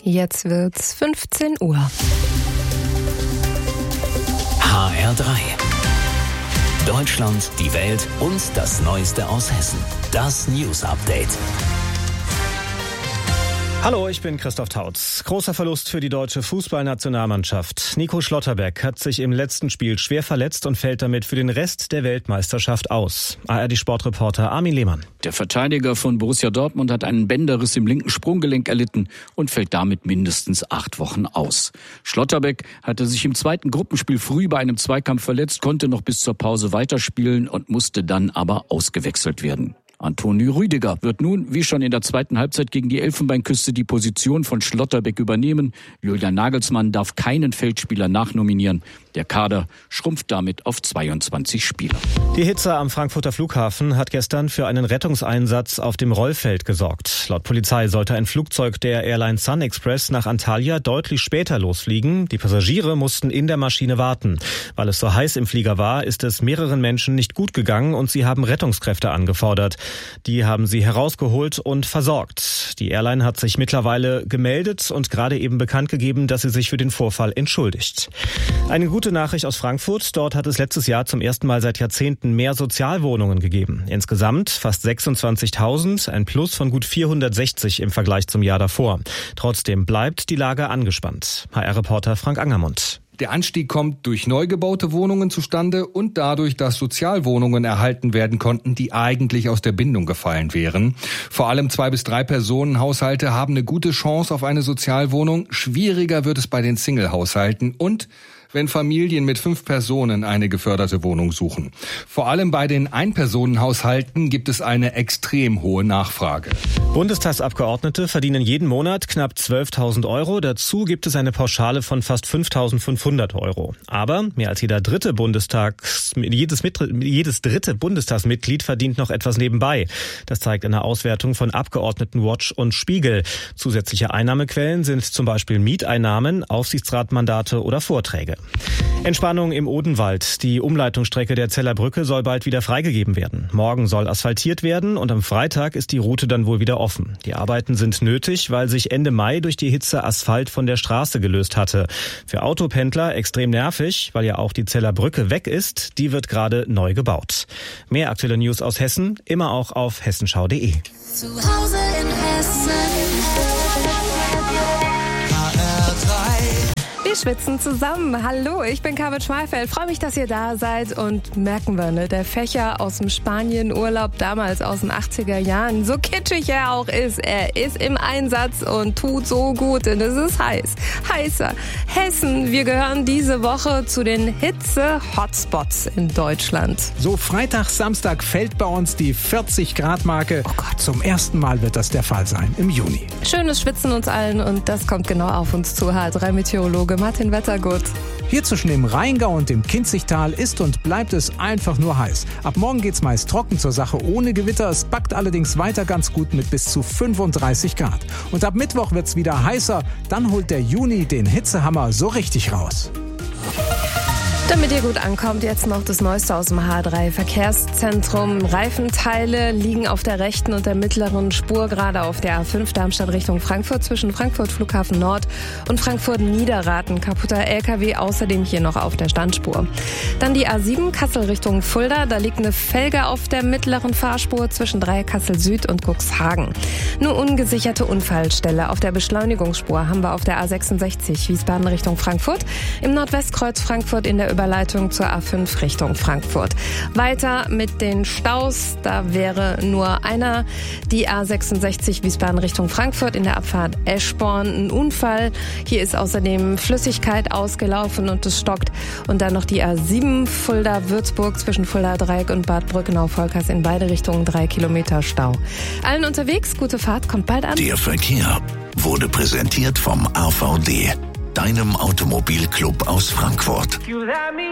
Jetzt wird's 15 Uhr. HR3. Deutschland, die Welt und das Neueste aus Hessen. Das News Update. Hallo, ich bin Christoph Tautz. Großer Verlust für die deutsche Fußballnationalmannschaft. Nico Schlotterbeck hat sich im letzten Spiel schwer verletzt und fällt damit für den Rest der Weltmeisterschaft aus. ARD-Sportreporter Armin Lehmann. Der Verteidiger von Borussia Dortmund hat einen Bänderriss im linken Sprunggelenk erlitten und fällt damit mindestens 8 Wochen aus. Schlotterbeck hatte sich im zweiten Gruppenspiel früh bei einem Zweikampf verletzt, konnte noch bis zur Pause weiterspielen und musste dann aber ausgewechselt werden. Antonio Rüdiger wird nun, wie schon in der zweiten Halbzeit gegen die Elfenbeinküste, die Position von Schlotterbeck übernehmen. Julian Nagelsmann darf keinen Feldspieler nachnominieren. Der Kader schrumpft damit auf 22 Spieler. Die Hitze am Frankfurter Flughafen hat gestern für einen Rettungseinsatz auf dem Rollfeld gesorgt. Laut Polizei sollte ein Flugzeug der Airline Sun Express nach Antalya deutlich später losfliegen. Die Passagiere mussten in der Maschine warten. Weil es so heiß im Flieger war, ist es mehreren Menschen nicht gut gegangen und sie haben Rettungskräfte angefordert. Die haben sie herausgeholt und versorgt. Die Airline hat sich mittlerweile gemeldet und gerade eben bekannt gegeben, dass sie sich für den Vorfall entschuldigt. Eine gute Nachricht aus Frankfurt. Dort hat es letztes Jahr zum ersten Mal seit Jahrzehnten mehr Sozialwohnungen gegeben. Insgesamt fast 26.000, ein Plus von gut 460 im Vergleich zum Jahr davor. Trotzdem bleibt die Lage angespannt. HR-Reporter Frank Angermund. Der Anstieg kommt durch neu gebaute Wohnungen zustande und dadurch, dass Sozialwohnungen erhalten werden konnten, die eigentlich aus der Bindung gefallen wären. Vor allem 2- bis 3-Personen-Haushalte haben eine gute Chance auf eine Sozialwohnung. Schwieriger wird es bei den Single-Haushalten und wenn Familien mit 5 Personen eine geförderte Wohnung suchen. Vor allem bei den Einpersonenhaushalten gibt es eine extrem hohe Nachfrage. Bundestagsabgeordnete verdienen jeden Monat knapp 12.000 Euro. Dazu gibt es eine Pauschale von fast 5.500 Euro. Aber mehr als jedes dritte Bundestagsmitglied verdient noch etwas nebenbei. Das zeigt eine Auswertung von Abgeordnetenwatch und Spiegel. Zusätzliche Einnahmequellen sind zum Beispiel Mieteinnahmen, Aufsichtsratmandate oder Vorträge. Entspannung im Odenwald. Die Umleitungsstrecke der Zeller Brücke soll bald wieder freigegeben werden. Morgen soll asphaltiert werden und am Freitag ist die Route dann wohl wieder offen. Die Arbeiten sind nötig, weil sich Ende Mai durch die Hitze Asphalt von der Straße gelöst hatte. Für Autopendler extrem nervig, weil ja auch die Zeller Brücke weg ist. Die wird gerade neu gebaut. Mehr aktuelle News aus Hessen, immer auch auf hessenschau.de. Zu Hause in Hessen. Wir schwitzen zusammen. Hallo, ich bin Carmen Schmalfeld. Freue mich, dass ihr da seid und merken wir, ne, der Fächer aus dem Spanien-Urlaub damals aus den 80er Jahren, so kitschig er auch ist, er ist im Einsatz und tut so gut, denn es ist heiß. Heißer. Hessen, wir gehören diese Woche zu den Hitze-Hotspots in Deutschland. So Freitag, Samstag fällt bei uns die 40-Grad-Marke. Oh Gott. Zum ersten Mal wird das der Fall sein im Juni. Schönes Schwitzen uns allen und das kommt genau auf uns zu. HR3-Meteorologe Martin Wettergut. Hier zwischen dem Rheingau und dem Kinzigtal ist und bleibt es einfach nur heiß. Ab morgen geht's meist trocken zur Sache ohne Gewitter. Es backt allerdings weiter ganz gut mit bis zu 35 Grad. Und ab Mittwoch wird's wieder heißer. Dann holt der Juni den Hitzehammer so richtig raus. Damit ihr gut ankommt, jetzt noch das Neueste aus dem H3-Verkehrszentrum. Reifenteile liegen auf der rechten und der mittleren Spur, gerade auf der A5 Darmstadt Richtung Frankfurt, zwischen Frankfurt Flughafen Nord und Frankfurt Niederraten. Kaputter LKW außerdem hier noch auf der Standspur. Dann die A7 Kassel Richtung Fulda. Da liegt eine Felge auf der mittleren Fahrspur zwischen Kassel Süd und Cuxhagen. Eine ungesicherte Unfallstelle auf der Beschleunigungsspur haben wir auf der A66 Wiesbaden Richtung Frankfurt. Im Nordwestkreuz Frankfurt in der Überleitung zur A5 Richtung Frankfurt. Weiter mit den Staus, da wäre nur einer. Die A66 Wiesbaden Richtung Frankfurt in der Abfahrt Eschborn. Ein Unfall. Hier ist außerdem Flüssigkeit ausgelaufen und es stockt. Und dann noch die A7 Fulda-Würzburg zwischen Fulda-Dreieck und Bad Brückenau-Volkers in beide Richtungen 3 Kilometer Stau. Allen unterwegs, gute Fahrt, kommt bald an. Der Verkehr wurde präsentiert vom AVD, deinem Automobilclub aus Frankfurt.